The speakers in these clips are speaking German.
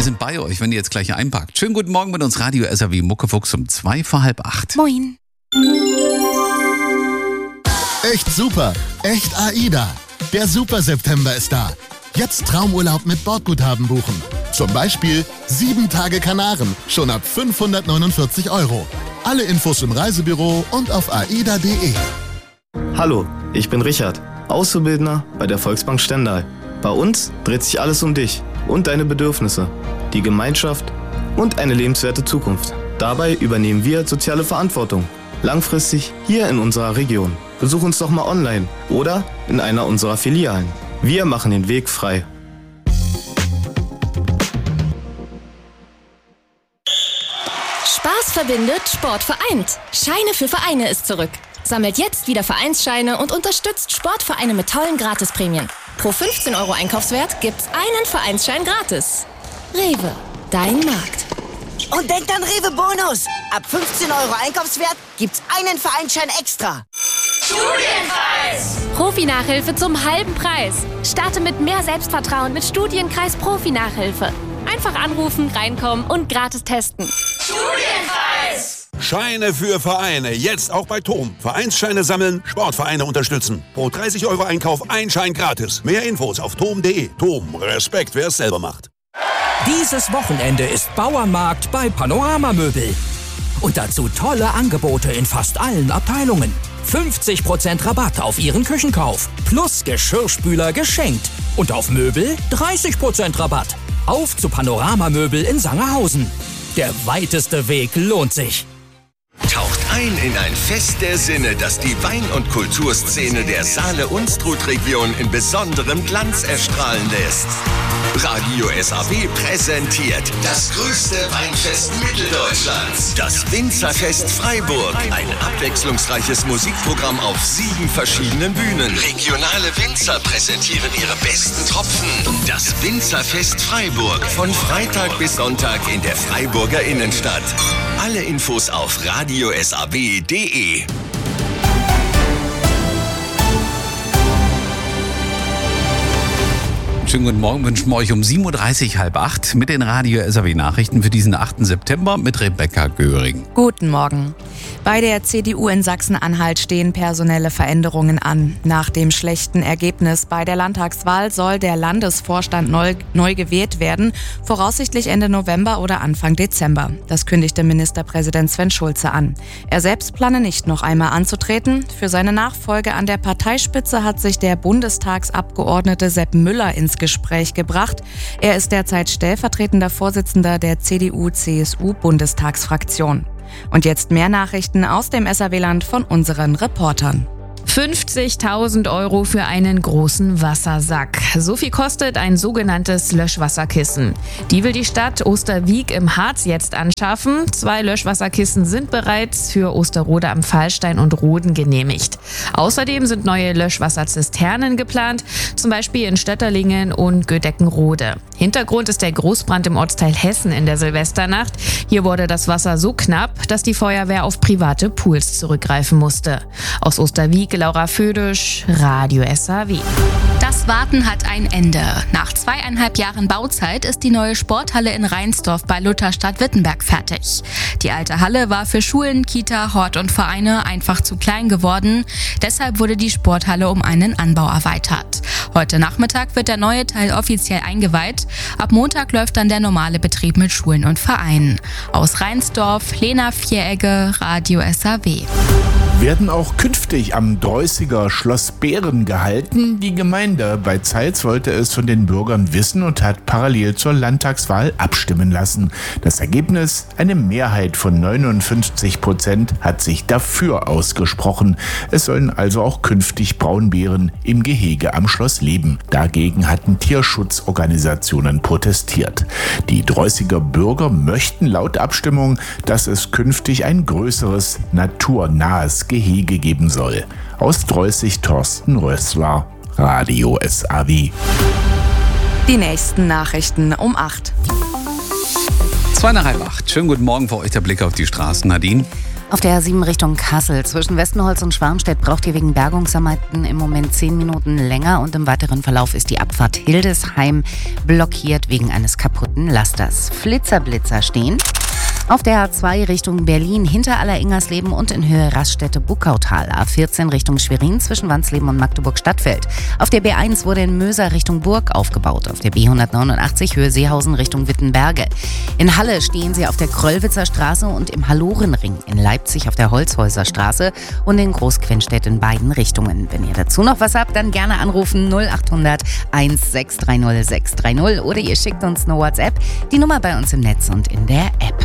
sind bei euch, wenn ihr jetzt gleich einpackt. Schönen guten Morgen mit uns Radio SAW Muckefuchs um 7:45. Moin. Echt super, echt AIDA. Der Super September ist da. Jetzt Traumurlaub mit Bordguthaben buchen. Zum Beispiel 7 Tage Kanaren, schon ab 549 €. Alle Infos im Reisebüro und auf aida.de. Hallo, ich bin Richard, Auszubildender bei der Volksbank Stendal. Bei uns dreht sich alles um dich und deine Bedürfnisse, die Gemeinschaft und eine lebenswerte Zukunft. Dabei übernehmen wir soziale Verantwortung, langfristig hier in unserer Region. Besuch uns doch mal online oder in einer unserer Filialen. Wir machen den Weg frei. Spaß verbindet, Sport vereint. Scheine für Vereine ist zurück. Sammelt jetzt wieder Vereinsscheine und unterstützt Sportvereine mit tollen Gratisprämien. Pro 15 € Einkaufswert gibt's einen Vereinsschein gratis. Rewe, dein Markt. Und denkt an Rewe Bonus. Ab 15 € Einkaufswert gibt's einen Vereinsschein extra. Studienkreis! Profi-Nachhilfe zum halben Preis. Starte mit mehr Selbstvertrauen mit Studienkreis Profi-Nachhilfe. Einfach anrufen, reinkommen und gratis testen. Studienkreis! Scheine für Vereine, jetzt auch bei TOM. Vereinsscheine sammeln, Sportvereine unterstützen. Pro 30 € Einkauf ein Schein gratis. Mehr Infos auf tom.de. TOM, Respekt, wer es selber macht. Dieses Wochenende ist Bauernmarkt bei Panorama Möbel. Und dazu tolle Angebote in fast allen Abteilungen. 50% Rabatt auf Ihren Küchenkauf. Plus Geschirrspüler geschenkt. Und auf Möbel 30% Rabatt. Auf zu Panorama Möbel in Sangerhausen. Der weiteste Weg lohnt sich. Taucht ein in ein Fest der Sinne, das die Wein- und Kulturszene der Saale-Unstrut-Region in besonderem Glanz erstrahlen lässt. Radio SAW präsentiert das größte Weinfest Mitteldeutschlands. Das Winzerfest Freiburg. Ein abwechslungsreiches Musikprogramm auf 7 verschiedenen Bühnen. Regionale Winzer präsentieren ihre besten Tropfen. Das Winzerfest Freiburg. Von Freitag bis Sonntag in der Freiburger Innenstadt. Alle Infos auf radiosaw.de. Schönen guten Morgen, wünschen wir euch um 7:30 7:30 mit den Radio SAW Nachrichten für diesen 8. September mit Rebecca Göring. Guten Morgen. Bei der CDU in Sachsen-Anhalt stehen personelle Veränderungen an. Nach dem schlechten Ergebnis bei der Landtagswahl soll der Landesvorstand neu gewählt werden, voraussichtlich Ende November oder Anfang Dezember. Das kündigte Ministerpräsident Sven Schulze an. Er selbst plane nicht noch einmal anzutreten. Für seine Nachfolge an der Parteispitze hat sich der Bundestagsabgeordnete Sepp Müller ins Gespräch gebracht. Er ist derzeit stellvertretender Vorsitzender der CDU-CSU-Bundestagsfraktion. Und jetzt mehr Nachrichten aus dem SAW-Land von unseren Reportern. 50.000 € für einen großen Wassersack. So viel kostet ein sogenanntes Löschwasserkissen. Die will die Stadt Osterwieck im Harz jetzt anschaffen. 2 Löschwasserkissen sind bereits für Osterrode am Fallstein und Roden genehmigt. Außerdem sind neue Löschwasserzisternen geplant, zum Beispiel in Stötterlingen und Gödeckenrode. Hintergrund ist der Großbrand im Ortsteil Hessen in der Silvesternacht. Hier wurde das Wasser so knapp, dass die Feuerwehr auf private Pools zurückgreifen musste. Aus Osterwieck, Laura Födisch, Radio SAW. Das Warten hat ein Ende. Nach 2,5 Jahren Bauzeit ist die neue Sporthalle in Reinsdorf bei Lutherstadt-Wittenberg fertig. Die alte Halle war für Schulen, Kita, Hort und Vereine einfach zu klein geworden. Deshalb wurde die Sporthalle um einen Anbau erweitert. Heute Nachmittag wird der neue Teil offiziell eingeweiht. Ab Montag läuft dann der normale Betrieb mit Schulen und Vereinen. Aus Reinsdorf, Lena Vieregge, Radio SAW. Werden auch künftig am Dreußiger Schloss Behren gehalten? Die Gemeinde bei Zeitz wollte es von den Bürgern wissen und hat parallel zur Landtagswahl abstimmen lassen. Das Ergebnis: eine Mehrheit von 59% hat sich dafür ausgesprochen. Es sollen also auch künftig Braunbären im Gehege am Schloss leben. Dagegen hatten Tierschutzorganisationen protestiert. Die Dreußiger Bürger möchten laut Abstimmung, dass es künftig ein größeres, naturnahes Gehege geben soll. Aus Dreußig Thorsten Rössler, Radio SAW. Die nächsten Nachrichten um 8. 7:55. Schönen guten Morgen für euch, der Blick auf die Straßen, Nadine. Auf der A7 Richtung Kassel zwischen Westenholz und Schwarmstedt braucht ihr wegen Bergungsarbeiten im Moment 10 Minuten länger und im weiteren Verlauf ist die Abfahrt Hildesheim blockiert wegen eines kaputten Lasters. Flitzer stehen. Auf der A2 Richtung Berlin hinter Alleringers-Leben und in Höhe Raststätte-Buckautal. A14 Richtung Schwerin zwischen Wansleben und Magdeburg-Stadtfeld. Auf der B1 wurde in Möser Richtung Burg aufgebaut. Auf der B189 Höhe Seehausen Richtung Wittenberge. In Halle stehen sie auf der Kröllwitzer Straße und im Hallorenring. In Leipzig auf der Holzhäuser Straße und in Großquenstedt in beiden Richtungen. Wenn ihr dazu noch was habt, dann gerne anrufen 0800 1630 630 oder ihr schickt uns eine WhatsApp. Die Nummer bei uns im Netz und in der App.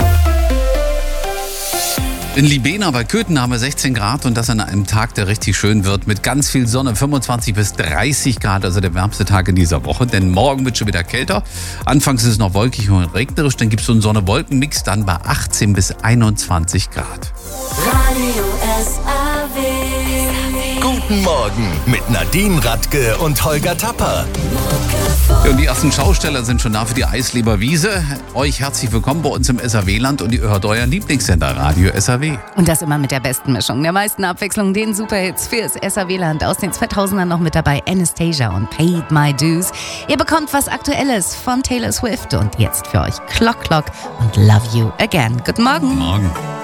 In Libena bei Köthen haben wir 16 Grad und das an einem Tag, der richtig schön wird, mit ganz viel Sonne, 25 bis 30 Grad, also der wärmste Tag in dieser Woche, denn morgen wird schon wieder kälter. Anfangs ist es noch wolkig und regnerisch, dann gibt es so einen Sonne-Wolken-Mix, dann bei 18 bis 21 Grad. Radio SAW. Guten Morgen mit Nadine Radke und Holger Tapper. Ja, und die ersten Schausteller sind schon da für die Eisleber Wiese. Euch herzlich willkommen bei uns im SAW-Land und ihr hört euren Lieblingssender Radio SAW. Und das immer mit der besten Mischung, der meisten Abwechslung, den Superhits fürs SAW-Land. Aus den 2000ern noch mit dabei Anastasia und Paid My Dues. Ihr bekommt was Aktuelles von Taylor Swift und jetzt für euch Clock und Love You Again. Guten Morgen. Guten Morgen.